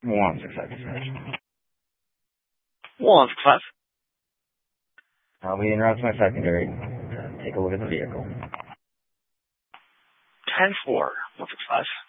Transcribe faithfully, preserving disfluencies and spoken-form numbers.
One success. Dispatch. One success. I'll be en route to my secondary. Uh, take a look at the vehicle. Ten four. One success.